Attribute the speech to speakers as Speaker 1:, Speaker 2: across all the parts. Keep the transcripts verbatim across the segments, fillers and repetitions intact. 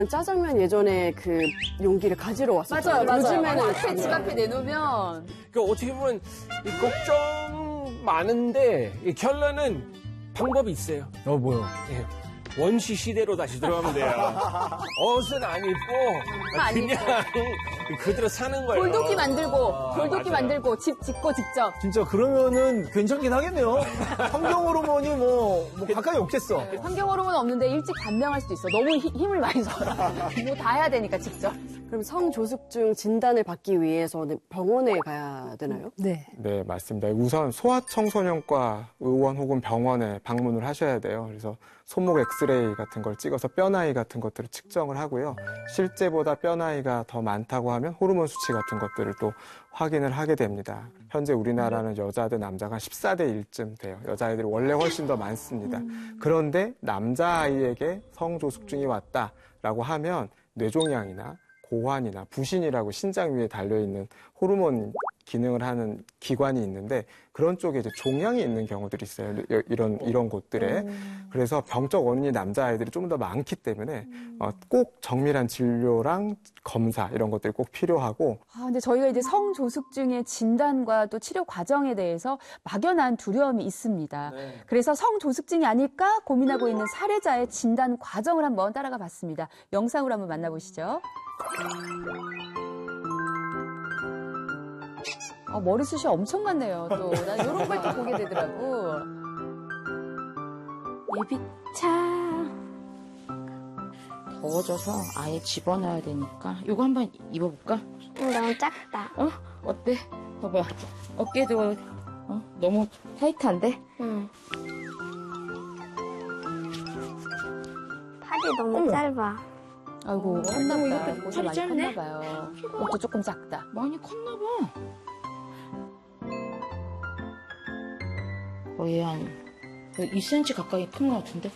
Speaker 1: 짜장면 예전에 그 용기를 가지러 왔었어요.
Speaker 2: 맞아요, 맞아요.
Speaker 1: 요즘에는
Speaker 2: 앞에 집 앞에 내놓으면.
Speaker 3: 그 어떻게 보면 이 걱정 많은데 이 결론은 방법이 있어요.
Speaker 4: 어, 뭐요?
Speaker 3: 예. 원시 시대로 다시 들어가면 돼요. 옷은 안 입고
Speaker 2: 안
Speaker 3: 그냥 그대로 사는 거예요.
Speaker 2: 돌도끼 만들고,
Speaker 3: 아,
Speaker 2: 돌도끼
Speaker 3: 맞아요.
Speaker 2: 만들고, 집 짓고 직접.
Speaker 4: 진짜 그러면은 괜찮긴 하겠네요. 환경 호르몬이 뭐, 뭐 가까이 없겠어.
Speaker 2: 환경 호르몬 없는데 일찍 단명할 수도 있어. 너무 히, 힘을 많이 써라. 뭐 다 해야 되니까 직접.
Speaker 1: 그럼 성조숙증 진단을 받기 위해서는 병원에 가야 되나요?
Speaker 5: 네.
Speaker 6: 네, 맞습니다. 우선 소아청소년과 의원 혹은 병원에 방문을 하셔야 돼요. 그래서 손목 엑스레이 같은 걸 찍어서 뼈 나이 같은 것들을 측정을 하고요. 실제보다 뼈 나이가 더 많다고 하면 호르몬 수치 같은 것들을 또 확인을 하게 됩니다. 현재 우리나라는 여자든 남자가 십사 대 일쯤 돼요. 여자아이들이 원래 훨씬 더 많습니다. 그런데 남자아이에게 성조숙증이 왔다라고 하면 뇌종양이나 고환이나 부신이라고 신장 위에 달려있는 호르몬 기능을 하는 기관이 있는데 그런 쪽에 이제 종양이 있는 경우들이 있어요. 이런 이런 곳들에. 음. 그래서 병적 원인이 남자아이들이 좀 더 많기 때문에 음. 어, 꼭 정밀한 진료랑 검사 이런 것들이 꼭 필요하고.
Speaker 2: 아, 근데 저희가 이제 성조숙증의 진단과 또 치료 과정에 대해서 막연한 두려움이 있습니다. 네. 그래서 성조숙증이 아닐까 고민하고 있는 사례자의 진단 과정을 한번 따라가 봤습니다. 영상으로 한번 만나보시죠. 아, 머리숱이 엄청났네요. 또 난 이런 걸 또 보게 되더라고.
Speaker 7: 예비차 더워져서 아예 집어넣어야 되니까 이거 한번 입어볼까?
Speaker 8: 너무 작다.
Speaker 7: 어? 어때? 봐봐. 어깨도 어? 너무 타이트한데?
Speaker 8: 응. 팔이 너무
Speaker 7: 어머.
Speaker 8: 짧아.
Speaker 2: 아이고, 컸나
Speaker 7: 어머,
Speaker 2: 보다.
Speaker 7: 이것도
Speaker 2: 옷이 많이
Speaker 7: 짧네?
Speaker 2: 컸나 봐요. 옷도 조금 작다.
Speaker 7: 많이 컸나 봐. 거의 한 이 센티미터 가까이 큰 것 같은데?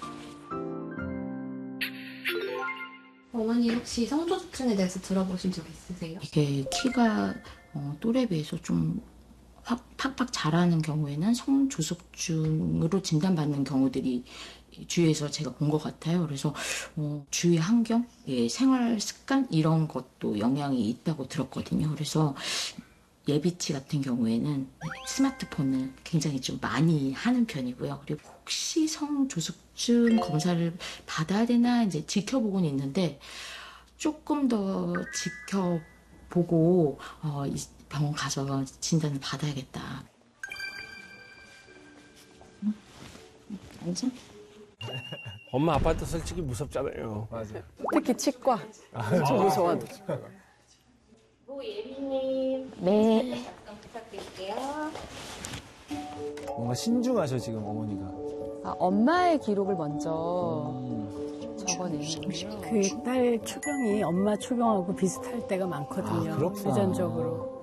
Speaker 9: 어머니 혹시 성조숙증에 대해서 들어보신 적 있으세요?
Speaker 7: 이게 키가 어, 또래에 비해서 좀 확, 팍팍 자라는 경우에는 성조숙증으로 진단받는 경우들이 주위에서 제가 본 것 같아요. 그래서 어, 주위 환경, 예, 생활 습관 이런 것도 영향이 있다고 들었거든요. 그래서 예비치 같은 경우에는 스마트폰을 굉장히 좀 많이 하는 편이고요. 그리고 혹시 성조숙증 검사를 받아야 되나 이제 지켜보고는 있는데 조금 더 지켜보고 어, 이 병원 가서 진단을 받아야겠다. 응? 앉아?
Speaker 3: 엄마 아빠도 솔직히 무섭잖아요.
Speaker 4: 맞아.
Speaker 1: 특히 치과. 좀 무서워도.
Speaker 8: 예비님.
Speaker 7: 네.
Speaker 8: 잠깐 부탁드릴게요.
Speaker 4: 뭔가 신중하셔, 지금 어머니가.
Speaker 2: 아, 엄마의 기록을 먼저 음. 적어내는
Speaker 5: 그 딸 추병이 엄마 추병하고 비슷할 때가 많거든요.
Speaker 4: 아, 그렇구나.
Speaker 5: 유전적으로.